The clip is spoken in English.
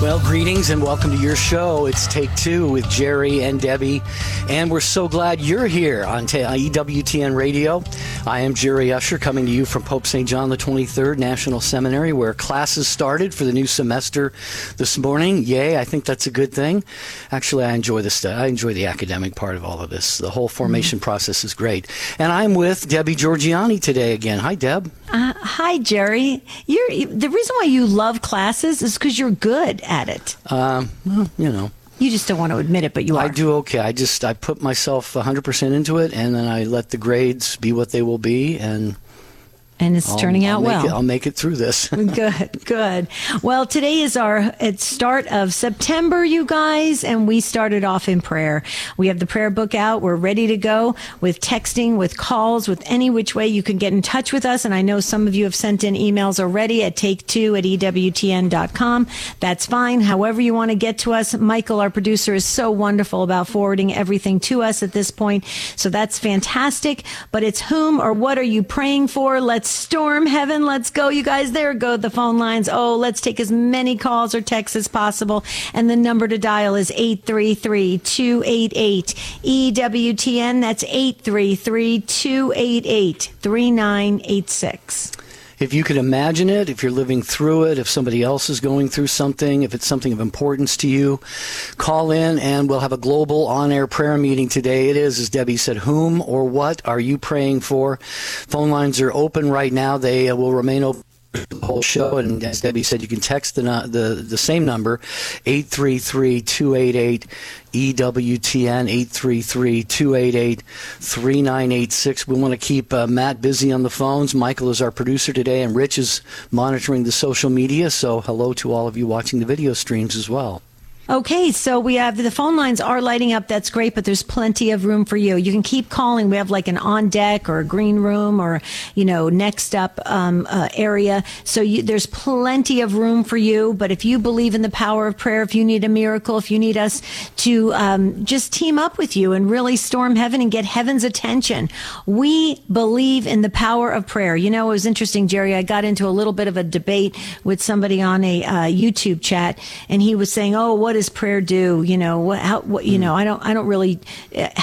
Well, greetings and welcome to your show. It's Take Two with Jerry and Debbie, and we're so glad you're here on EWTN Radio. I am Jerry Usher, coming to you from Pope St. John the 23rd National Seminary, where classes started for the new semester this morning. Yay, I think that's a good thing. Actually, I enjoy this stuff. I enjoy the academic part of all of this. The whole formation process is great. And I'm with Debbie Georgianni today again. Hi, Deb. Hi, Jerry. The reason why you love classes is because you're good at it. Well, you know. You just don't want to admit it, but you are. I do okay. I put myself 100% into it, and then I let the grades be what they will be, and it's turning out well. I'll make it through this. Good. Well, today is our start of September, you guys, and we started off in prayer. We have the prayer book out. We're ready to go with texting, with calls, with any which way you can get in touch with us. And I know some of you have sent in emails already at take2@ewtn.com. That's fine. However you want to get to us. Michael, our producer, is so wonderful about forwarding everything to us at this point. So that's fantastic. But it's whom or what are you praying for? Let's storm heaven. Let's go, you guys. There go the phone lines. Oh, let's take as many calls or texts as possible. And the number to dial is 833-288-EWTN. That's 833-288-3986. If you could imagine it, if you're living through it, if somebody else is going through something, if it's something of importance to you, call in and we'll have a global on-air prayer meeting today. It is, as Debbie said, whom or what are you praying for? Phone lines are open right now. They will remain open the whole show, and as Debbie said, you can text the same number, 833-288-EWTN, 833-288-3986. We want to keep Matt busy on the phones. Michael is our producer today, and Rich is monitoring the social media, so hello to all of you watching the video streams as well. Okay, so we have the phone lines are lighting up. That's great, but there's plenty of room for you. You can keep calling. We have like an on deck or a green room or, next up area. So there's plenty of room for you. But if you believe in the power of prayer, if you need a miracle, if you need us to just team up with you and really storm heaven and get heaven's attention, we believe in the power of prayer. You know, it was interesting, Jerry. I got into a little bit of a debate with somebody on a YouTube chat, and he was saying, "Oh, what does prayer do? I don't really